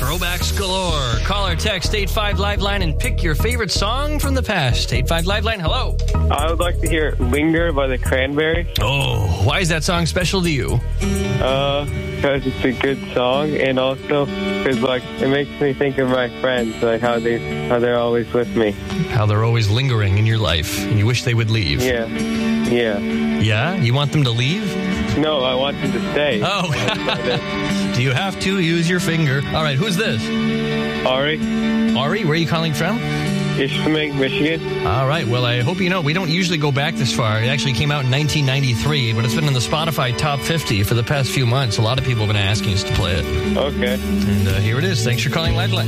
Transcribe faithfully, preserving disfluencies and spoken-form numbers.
Throwbacks galore. Call or text eight five Liveline and pick your favorite song from the past. eight five Liveline, hello. I would like to hear Linger by the Cranberries. Oh, why is that song special to you? Uh, because it's a good song, and also because, like, it makes me think of my friends, like how, they, how they're always with me. How they're always lingering in your life, and you wish they would leave. Yeah, yeah. Yeah? You want them to leave? No, I want them to stay. Oh. Do you have to use your finger? All right, who's this? Ari. Ari, where are you calling from? Ishpeming, Michigan. All right, well, I hope you know, we don't usually go back this far. It actually came out in nineteen ninety-three, but it's been in the Spotify Top fifty for the past few months. A lot of people have been asking us to play it. Okay. And uh, here it is. Thanks for calling Liveline.